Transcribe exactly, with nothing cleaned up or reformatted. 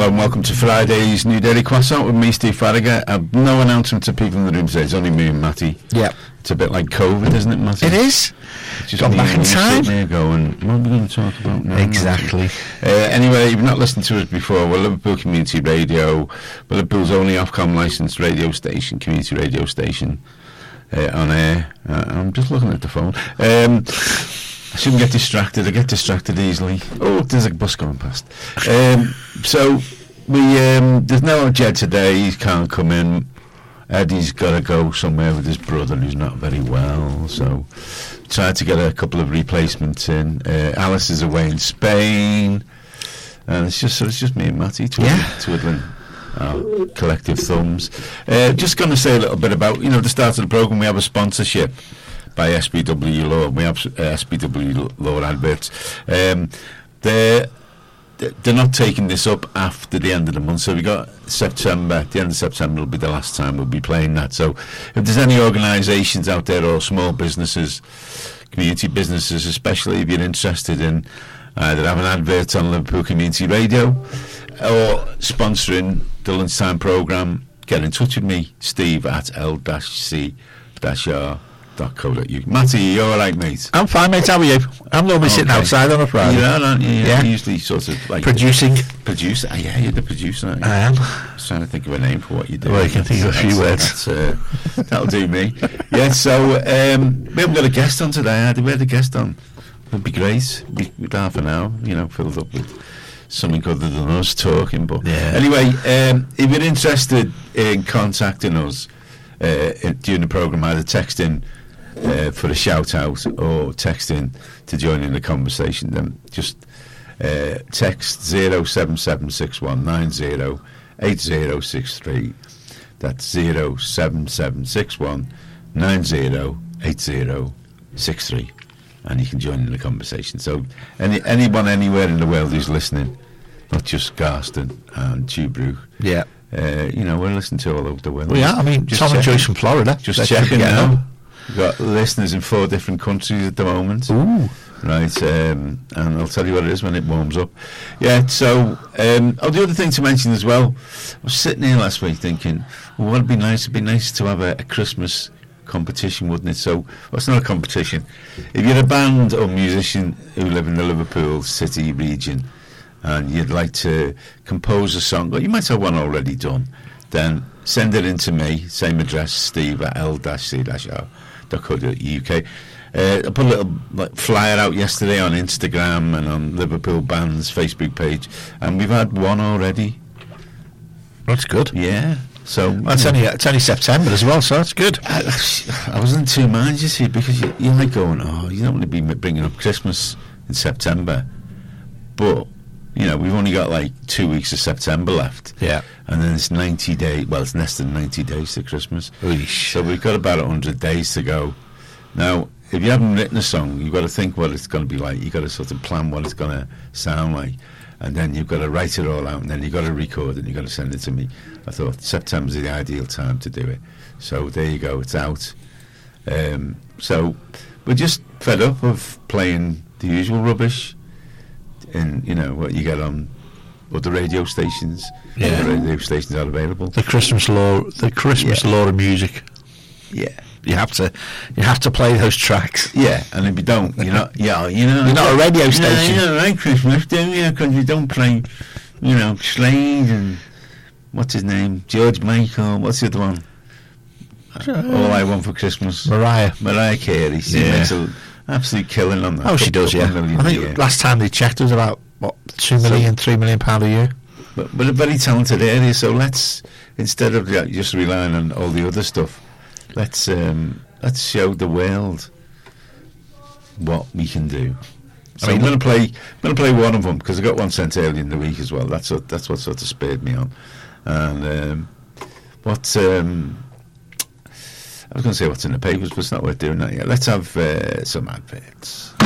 Hello and welcome to Friday's New Daily Croissant with me, Steve Farragher. Uh, no announcement to people in the room today. It's only me and Matty. Yeah. It's a bit like COVID, isn't it, Matty? It is. Just Gone back in time. There going, what are we going to talk about now? Exactly. Uh, anyway, if you've not listened to us before, we're Liverpool Community Radio. We're Liverpool's only Ofcom licensed radio station, community radio station uh, on air. Uh, I'm just looking at the phone. Um... I shouldn't get distracted. I get distracted easily. Oh, there's a bus going past. Um, so we um, there's no Jed today. He can't come in. Eddie's got to go somewhere with his brother who's not very well. So tried to get a couple of replacements in. Uh, Alice is away in Spain, and it's just so it's just me and Matty twiddling, yeah. twiddling our collective thumbs. Uh, just going to say a little bit about you know the start of the programme. We have a sponsorship by S B W Law. We have uh, S B W Law adverts. Um, they're they're not taking this up after the end of the month, so we got September. At the end of September will be the last time we'll be playing that. So if there's any organisations out there or small businesses, community businesses, especially if you're interested in either having adverts on Liverpool Community Radio or sponsoring the lunchtime programme, get in touch with me, Steve at L C R. Matty, you all right, mate? I'm fine, mate. How are you? I'm normally okay. Sitting outside on a Friday. You are, aren't you? Yeah. Usually sort of like producing. Producer. Oh, yeah, you're the producer, aren't you? I am. I was trying to think of a name for what you do. Well, you can think of a few words. That's, uh, that'll do me. Yeah. So um, we haven't got a guest on today. Had we had a guest on? It'd be great. Be with half an hour, you know, filled up with something other than us talking. But yeah. Anyway, um, if you're interested in contacting us uh, during the programme, either text in. Uh, for a shout out or text in to join in the conversation, then just uh, text zero seven seven six one nine zero eight zero six three. That's zero seven seven six one nine zero eight zero six three, and you can join in the conversation. So any anyone anywhere in the world who's listening, not just Garston and Tuebrew, yeah, uh, you know, we're listening to all over the world. Well, yeah, I mean, just Tom checking. And Joyce from Florida, just Let's checking now. Them. We've got listeners in four different countries at the moment. Ooh. Right, um, and I'll tell you what it is when it warms up. Yeah, so, um, oh, the other thing to mention as well, I was sitting here last week thinking, well, what'd be nice? It'd be nice to have a, a Christmas competition, wouldn't it? So, well, it's not a competition. If you're a band or musician who live in the Liverpool City region and you'd like to compose a song, or you might have one already done, then send it in to me, same address, Steve at L C R dot co dot U K. Uh, I put a little like, flyer out yesterday on Instagram and on Liverpool Band's Facebook page, and we've had one already. That's good. Yeah. So well, it's only it's only September as well, so that's good. I, I was in two minds, you see, because you, you're like going, oh, you don't want to be bringing up Christmas in September, but you know we've only got like two weeks of September left. Yeah. And then it's ninety days. Well, it's less than ninety days to Christmas. Eesh. So we've got about a hundred days to go. Now, if you haven't written a song, you've got to think what it's going to be like. You've got to sort of plan what it's going to sound like, and then you've got to write it all out, and then you've got to record it, and you've got to send it to me. I thought September's the ideal time to do it. So there you go. It's out. Um, so we're just fed up of playing the usual rubbish, and you know what you get on. But the radio stations, yeah. the radio stations are available. The Christmas law, the Christmas yeah. law of music. Yeah, you have to, you have to play those tracks. Yeah, and if you don't, you're not, yeah, you know, you're not a radio station. You don't like Christmas, do you? Because you don't play, you know, Slade and what's his name, George Michael. What's the other one? Uh, All I Want for Christmas. Mariah. Mariah Carey. She yeah. makes an absolute killing on that. Oh, she does. Yeah. I think last time they checked, it was about. What, two million, so, three million pound a year? But, but a very talented area, so let's, instead of just relying on all the other stuff, let's um, let's show the world what we can do. So I mean, I'm going to play I'm going to play one of them, because I got one sent early in the week as well. That's what, that's what sort of spurred me on. And um, what, um, I was going to say what's in the papers, but it's not worth doing that yet. Let's have uh, some adverts.